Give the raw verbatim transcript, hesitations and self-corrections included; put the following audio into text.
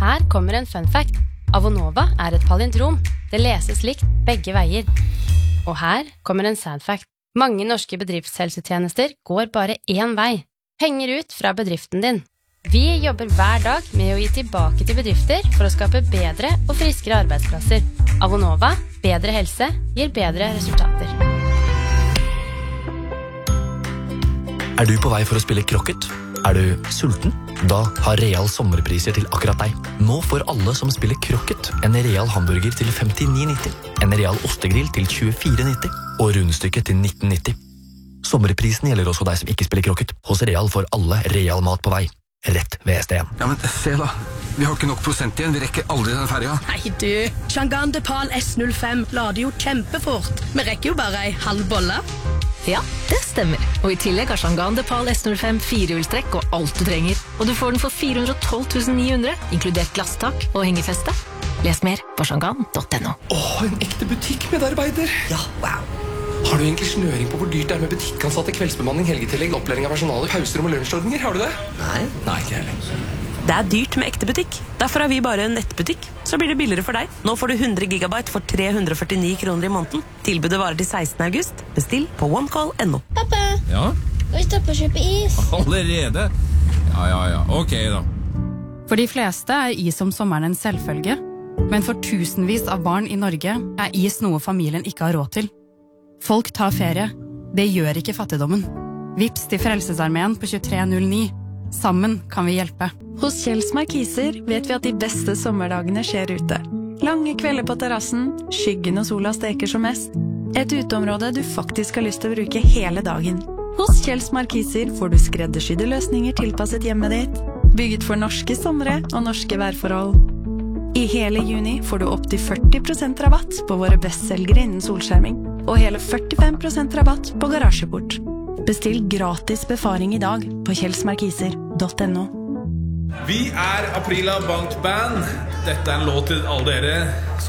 Her kommer en fun fact. Avonova er et palindrom. Det leses likt begge veier. Og her kommer en sad fact. Mange norske bedriftshelsetjenester går bare én vei. Penger ut fra bedriften din. Vi jobber hver dag med å gi tilbake til bedrifter for å skape bedre og friskere arbeidsplasser. Avonova, bedre helse, gir bedre resultater. Er du på vei for å spille krokket? Er du sulten? Da har Real sommerpriser til akkurat deg. Nå får alle som spiller krokket en Real hamburger til femtini nitti, en Real ostegrill til tjuefire nitti og rundstykket til nitten nitti. Sommerprisen gjelder også deg som ikke spiller krokket. Hos Real får alle Real mat på vei. Rett ved S D en. Ja, men se da. Vi har ikke nok prosent igjen. Vi rekker aldri den ferja. Nei du, Changan de Pal S null fem lader jo kjempefort. Vi rekker jo bare ei halv bolle. Ja, det stemmer. Og i tillegg har Changan de Pal S null fem firehjulstrekk og alt du trenger. Og du får den for fire hundre og tolv tusen ni hundre, inkludert glasstak og hengefeste. Les mer på changan punktum no. Åh, en ekte butikkmedarbeider. Ja, wow. Har du egentlig snøring på hvor dyrt det er med butikkansatte, kveldsbemanning, helgetillegg, opplæring av personalet, pauser og lunsjordninger? Har du det? Nei. Nei, ikke heller. Det er dyrt med ekte butikk. Derfor er vi bare en nettbutikk. Så blir det billigere for deg. Nå får du hundre gigabyte for tre hundre og førtini kroner i måneden. Tilbudet varer til sekstende august. Bestill på onecall punktum no. Pappa, Ja? vi stopper å kjøpe is. Allerede? Ja, ja, ja. Ok da. For de fleste er is om sommeren en selvfølge. Men for tusenvis av barn i Norge er is noe familien ikke har råd til. Folk tar ferie. Det gjør ikke fattigdommen. Vips til Frelsesarmeen på tjuetre null ni. Sammen kan vi hjelpe. Hos Kjells Markiser vet vi at de beste sommerdagene skjer ute. Lange kvelder på terrassen, skyggen og sola steker som mest. Et uteområde du faktisk har lyst til å bruke hele dagen. Hos Kjells Markiser får du skreddersydde løsninger tilpasset hjemmet ditt, bygget for norske somre og norske værforhold. I hele juni får du opp til førti prosent rabatt på våre bestselgere innen solskjerming, og hele førtifem prosent rabatt på garasjeport. Bestill gratis befaring i dag på kjellsmarkiser punktum no. Vi er Aprila Bank Band. Dette er en låt til alle dere som